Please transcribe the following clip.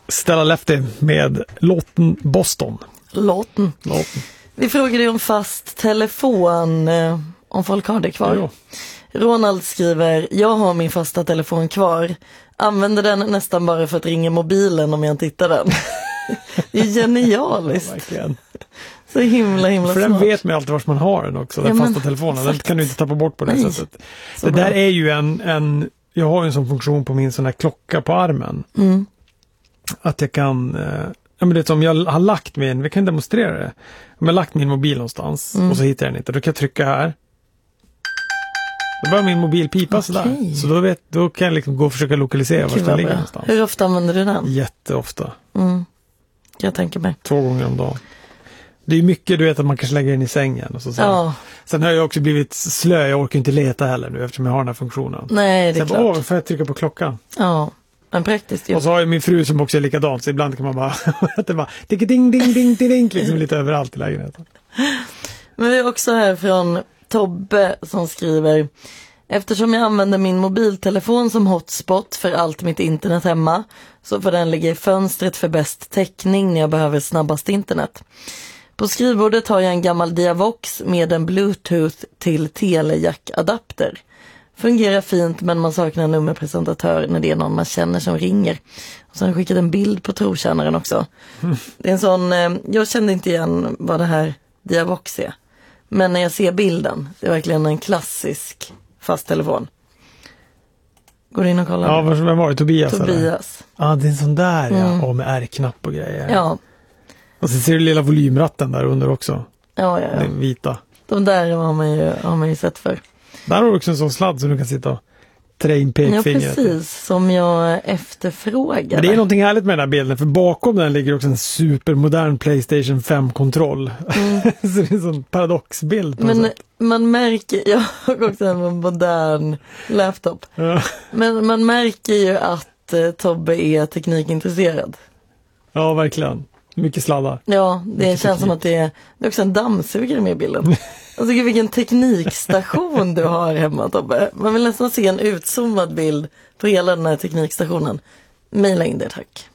Stella Lefty med låten Boston. Låten. Vi frågade om fast telefon, om folk har det kvar. Ja. Ronald skriver, jag har min fasta telefon kvar. Använder den nästan bara för att ringa mobilen om jag inte hittar den. Det är genialiskt. Ja, verkligen. Så himla För smart. den vet man alltid var man har den också, den fasta telefonen. Den exakt. kan du inte tappa bort på det sättet. Så det bra. där är ju jag har ju en sån funktion på min sån här klocka på armen. Att jag kan, ja men det är som jag har lagt vi kan demonstrera det. Om jag har lagt min mobil någonstans och så hittar jag den inte, då kan jag trycka här. Då börjar min mobil pipa sådär. Så då kan jag liksom gå och försöka lokalisera var den ligger någonstans. Hur ofta använder du den? Jätteofta. Jag tänker mig. 2 gånger om dagen. Det är mycket, du vet, att man kanske lägger den i sängen. Och så sen. Ja. Sen har jag också blivit slö. Jag orkar inte leta heller nu eftersom jag har den här funktionen. Nej, det är så klart. får jag trycka på klockan? Ja, men praktiskt ju. Och så har jag min fru som också är likadant. Så ibland kan man bara, att det bara ding ding ding ding liksom lite överallt i lägenheten. Men vi är också här från Tobbe som skriver: eftersom jag använder min mobiltelefon som hotspot för allt mitt internet hemma, så får den ligga i fönstret för bäst täckning när jag behöver snabbast internet. På skrivbordet har jag en gammal Diavox med en Bluetooth till telejack-adapter. Fungerar fint, men man saknar en nummerpresentatör när det är någon man känner som ringer. Och så har jag skickat en bild på trotjänaren också. Det är en sån, jag kände inte igen vad det här Diavox är. Men när jag ser bilden, det är verkligen en klassisk fast telefon. Går in och kollar. Ja, vem var det? Tobias? Tobias. Ja, det är en sån där, ja. Och med R-knapp och grejer. Ja. Och så ser du lilla volymratten där under också. Ja. Den vita. De där har man ju sett för. Där har du också en sån sladd så du kan sitta och trä in pekfingret. Ja, precis. Som jag efterfrågade. Men det är någonting härligt med den här bilden, för bakom den ligger också en supermodern PlayStation 5-kontroll. Så det är en sån paradoxbild på något sätt. Man märker, jag har också en modern laptop. Ja. Men man märker ju att Tobbe är teknikintresserad. Ja, verkligen. Mycket sladdar. Ja, det känns teknik. som att det är också en dammsugare med i bilden. Alltså vilken teknikstation du har hemma, Tobbe. Man vill nästan se en utzoomad bild på hela den här teknikstationen. Maila in det, tack.